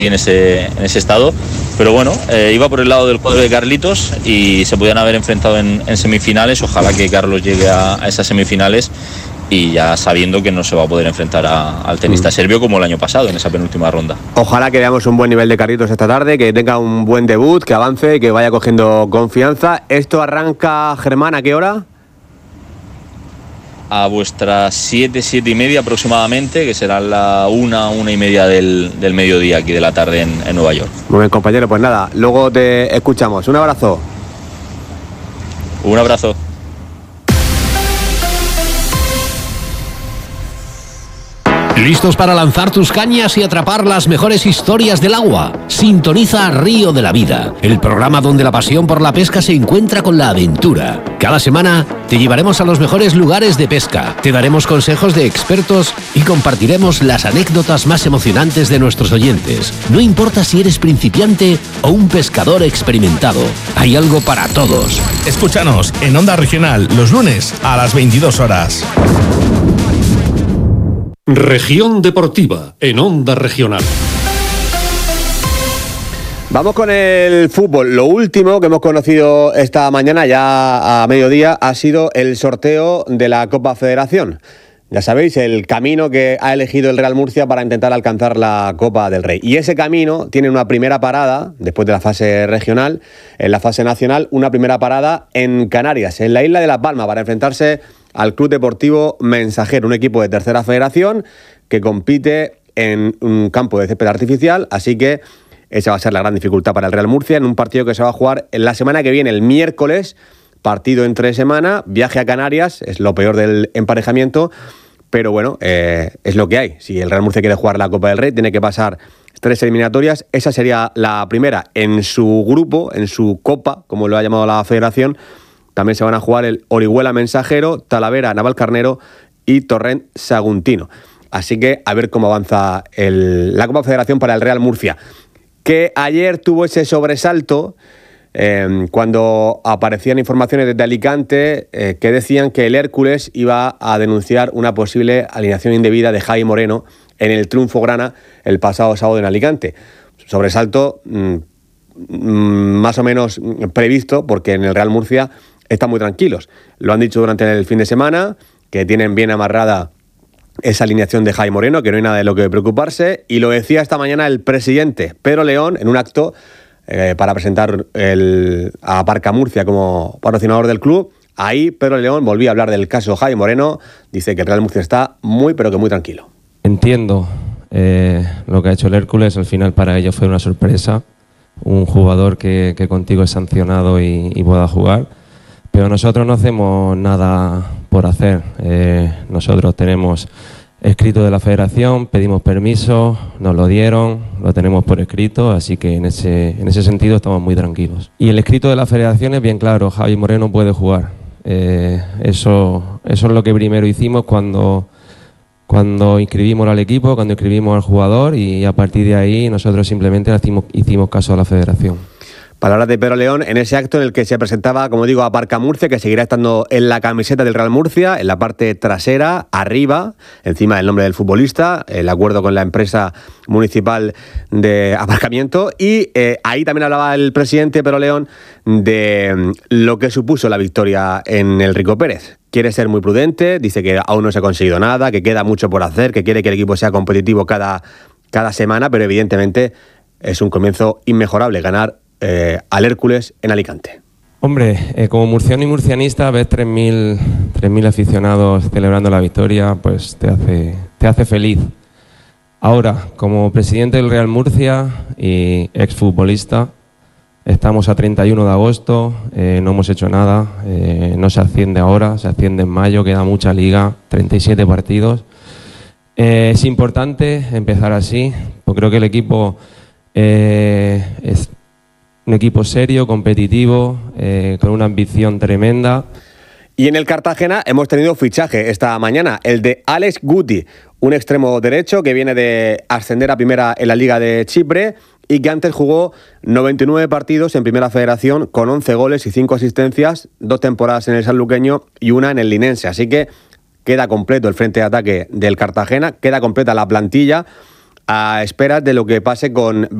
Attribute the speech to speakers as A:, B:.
A: en ese estado, pero bueno, iba por el lado del cuadro de Carlitos y se podían haber enfrentado en semifinales. Ojalá que Carlos llegue a esas semifinales y ya sabiendo que no se va a poder enfrentar al tenista serbio como el año pasado en esa penúltima ronda.
B: Ojalá que veamos un buen nivel de Carlitos esta tarde, que tenga un buen debut, que avance, que vaya cogiendo confianza. ¿Esto arranca, Germán, a qué hora?
A: A vuestras 7:30 aproximadamente, que será la 1:30 del mediodía aquí de la tarde en Nueva York.
B: Muy bien, compañero, pues nada, luego te escuchamos. Un abrazo.
A: Un abrazo.
C: ¿Listos para lanzar tus cañas y atrapar las mejores historias del agua? Sintoniza Río de la Vida, el programa donde la pasión por la pesca se encuentra con la aventura. Cada semana te llevaremos a los mejores lugares de pesca, te daremos consejos de expertos y compartiremos las anécdotas más emocionantes de nuestros oyentes. No importa si eres principiante o un pescador experimentado, hay algo para todos.
D: Escúchanos en Onda Regional los lunes a las 22 horas.
E: Región Deportiva, en Onda Regional.
B: Vamos con el fútbol. Lo último que hemos conocido esta mañana, ya a mediodía, ha sido el sorteo de la Copa Federación. Ya sabéis, el camino que ha elegido el Real Murcia para intentar alcanzar la Copa del Rey. Y ese camino tiene una primera parada, después de la fase regional, en la fase nacional, una primera parada en Canarias, en la isla de La Palma, para enfrentarse al Club Deportivo Mensajero, un equipo de tercera federación que compite en un campo de césped artificial, así que esa va a ser la gran dificultad para el Real Murcia en un partido que se va a jugar en la semana que viene, el miércoles, partido entre semana, viaje a Canarias, es lo peor del emparejamiento, pero bueno, es lo que hay. Si el Real Murcia quiere jugar la Copa del Rey, tiene que pasar 3 eliminatorias, esa sería la primera en su grupo, en su Copa, como lo ha llamado la Federación. También se van a jugar el Orihuela Mensajero, Talavera Navalcarnero y Torrent Saguntino. Así que a ver cómo avanza la Copa Federación para el Real Murcia, que ayer tuvo ese sobresalto cuando aparecían informaciones desde Alicante que decían que el Hércules iba a denunciar una posible alineación indebida de Javi Moreno en el triunfo grana el pasado sábado en Alicante. Sobresalto más o menos previsto, porque en el Real Murcia están muy tranquilos. Lo han dicho durante el fin de semana, que tienen bien amarrada esa alineación de Javi Moreno, que no hay nada de lo que preocuparse, y lo decía esta mañana el presidente Pedro León en un acto para presentar a Aparca Murcia como patrocinador del club. Ahí Pedro León volvía a hablar del caso Javi Moreno, dice que el Real Murcia está muy pero que muy tranquilo.
F: Entiendo lo que ha hecho el Hércules, al final para ellos fue una sorpresa, un jugador que contigo es sancionado y pueda jugar. Pero nosotros no hacemos nada por hacer. Nosotros tenemos escrito de la federación, pedimos permiso, nos lo dieron, lo tenemos por escrito, así que en ese sentido estamos muy tranquilos. Y el escrito de la federación es bien claro, Javi Moreno puede jugar. Eso es lo que primero hicimos cuando inscribimos al equipo, cuando inscribimos al jugador, y a partir de ahí nosotros simplemente hicimos caso a la federación.
B: Palabras de Pedro León en ese acto en el que se presentaba, como digo, Aparca Murcia, que seguirá estando en la camiseta del Real Murcia, en la parte trasera, arriba, encima del nombre del futbolista, el acuerdo con la empresa municipal de aparcamiento. Y ahí también hablaba el presidente Pedro León de lo que supuso la victoria en el Rico Pérez. Quiere ser muy prudente, dice que aún no se ha conseguido nada, que queda mucho por hacer, que quiere que el equipo sea competitivo cada semana, pero evidentemente es un comienzo inmejorable ganar al Hércules en Alicante.
F: Hombre, como murciano y murcianista, ves 3.000 aficionados celebrando la victoria, pues te hace feliz. Ahora, como presidente del Real Murcia y exfutbolista, estamos a 31 de agosto, no hemos hecho nada, no se asciende ahora, se asciende en mayo, queda mucha liga, 37 partidos. Es importante empezar así, porque creo que el equipo es un equipo serio, competitivo, con una ambición tremenda.
B: Y en el Cartagena hemos tenido fichaje esta mañana, el de Alex Guti, un extremo derecho que viene de ascender a primera en la Liga de Chipre y que antes jugó 99 partidos en Primera Federación con 11 goles y 5 asistencias, 2 temporadas en el sanluqueño y una en el linense. Así que queda completo el frente de ataque del Cartagena, queda completa la plantilla. a esperas de lo que pase con